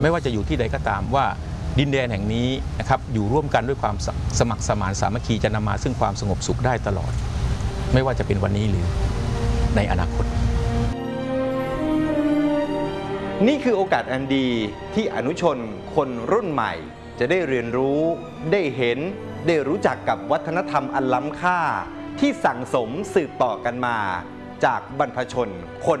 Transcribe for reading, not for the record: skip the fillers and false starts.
ไม่ว่าจะอยู่ที่ใดก็ตามว่าดินแดนแห่งนี้นะครับอยู่ร่วมกันด้วยความสมัครสมานสามัคคีจะนำมาซึ่งความสงบสุขได้ตลอดไม่ว่าจะเป็นวันนี้หรือในอนาคตนี่คือโอกาสอันดีที่อนุชนคนรุ่นใหม่จะได้เรียนรู้ได้เห็นได้รู้จักกับวัฒนธรรมอันล้ำค่าที่สั่งสมสืบต่อกันมาจากบรรพชนคน